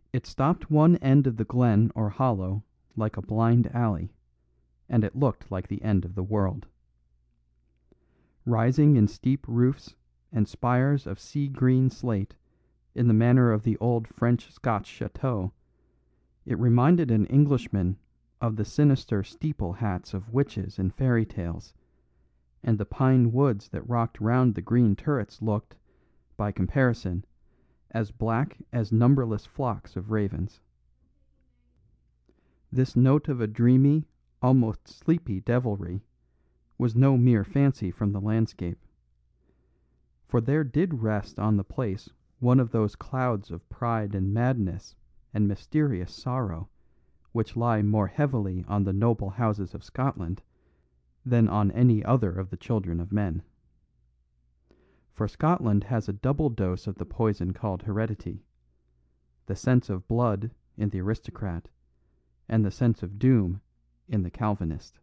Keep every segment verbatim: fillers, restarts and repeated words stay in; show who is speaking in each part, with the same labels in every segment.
Speaker 1: It stopped one end of the glen or hollow like a blind alley, and it looked like the end of the world. Rising in steep roofs and spires of sea green slate in the manner of the old French Scotch chateaux, it reminded an Englishman of the sinister steeple hats of witches in fairy tales, and the pine woods that rocked round the green turrets looked, by comparison, as black as numberless flocks of ravens. This note of a dreamy, almost sleepy devilry was no mere fancy from the landscape; for there did rest on the place one of those clouds of pride and madness and mysterious sorrow which lie more heavily on the noble houses of Scotland than on any other of the children of men. For Scotland has a double dose of the poison called heredity, the sense of blood in the aristocrat, and the sense of doom in the Calvinist.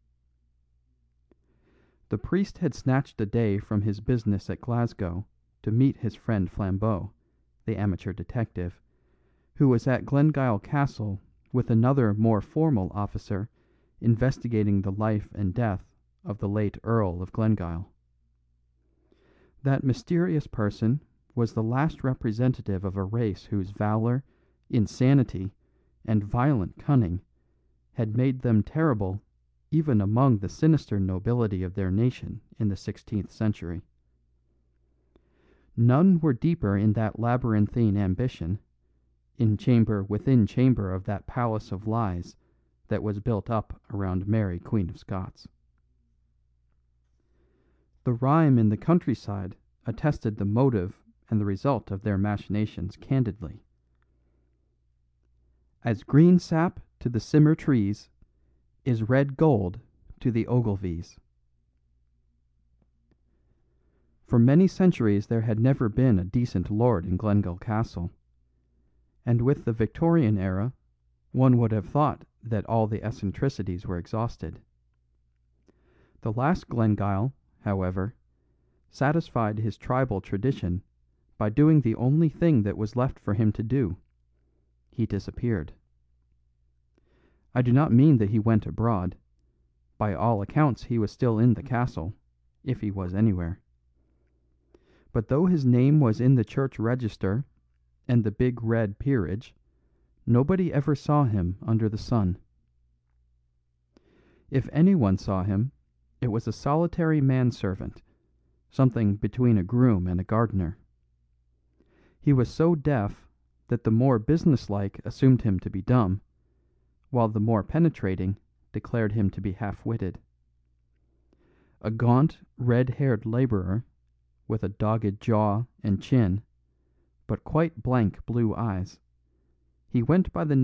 Speaker 1: The priest had snatched a day from his business at Glasgow to meet his friend Flambeau, the amateur detective, who was at Glengyle Castle with another more formal officer investigating the life and death of the late Earl of Glengyle. That mysterious person was the last representative of a race whose valour, insanity, and violent cunning had made them terrible even among the sinister nobility of their nation in the sixteenth century. None were deeper in that labyrinthine ambition, in chamber within chamber of that palace of lies that was built up around Mary Queen of Scots. The rhyme in the countryside attested the motive and the result of their machinations candidly. As green sap to the simmer trees is red gold to the Ogilvies. For many centuries there had never been a decent lord in Glengyle Castle, and with the Victorian era one would have thought that all the eccentricities were exhausted. The last Glengyle, however, satisfied his tribal tradition by doing the only thing that was left for him to do: he disappeared. I do not mean that he went abroad; by all accounts he was still in the castle, if he was anywhere. But though his name was in the church register and the big red peerage, nobody ever saw him under the sun. If anyone saw him, it was a solitary manservant, something between a groom and a gardener. He was so deaf that the more businesslike assumed him to be dumb, while the more penetrating declared him to be half-witted. A gaunt, red-haired labourer, with a dogged jaw and chin, but quite blank blue eyes, he went by the